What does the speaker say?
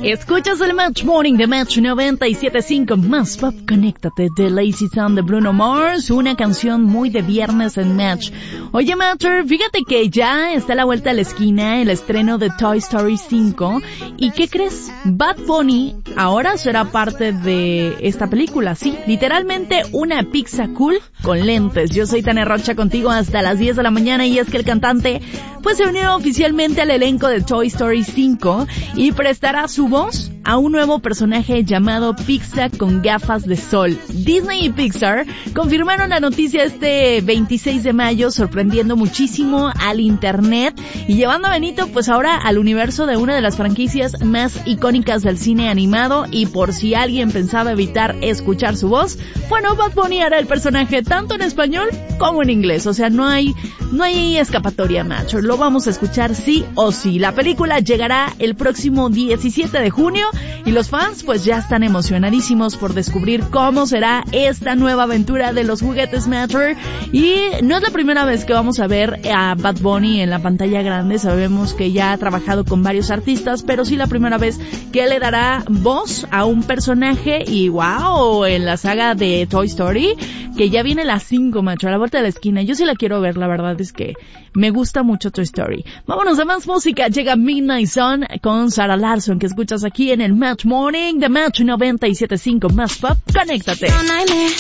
Escuchas el Match Morning de Match 97.5 Más Pop. Conéctate de Lazy Town de Bruno Mars, una canción muy de viernes en Match. Oye, Matcher, fíjate que ya está a la vuelta de la esquina el estreno de Toy Story 5. ¿Y qué crees? Bad Bunny ahora será parte de esta película, sí, literalmente una pizza cool con lentes. Yo soy Tania Rocha contigo hasta las 10 de la mañana y es que el cantante pues se unió oficialmente al elenco de Toy Story 5 y prestará su voz a un nuevo personaje llamado Pizza con gafas de sol. Disney y Pixar confirmaron la noticia este 26 de mayo, sorprendiendo muchísimo al internet y llevando a Benito pues ahora al universo de una de las franquicias más icónicas del cine animado. Y por si alguien pensaba evitar escuchar su voz, bueno, Bad Bunny hará el personaje tanto en español como en inglés, o sea, no hay escapatoria, macho, lo vamos a escuchar sí o sí. La película llegará el próximo 17 de junio y los fans pues ya están emocionadísimos por descubrir cómo será esta nueva aventura de los juguetes Matter. Y no es la primera vez que vamos a ver a Bad Bunny en la pantalla grande, sabemos que ya ha trabajado con varios artistas, pero sí la primera vez que le dará voz a un personaje. Y wow, en la saga de Toy Story, que ya viene la 5, macho, a la vuelta de la esquina. Yo sí la quiero ver, la verdad es que me gusta mucho Toy Story. Vámonos a más música. Llega Midnight Sun con Sarah Larsson, que escuchas aquí en el Match Morning de Match 97.5 Más Pop. Conéctate.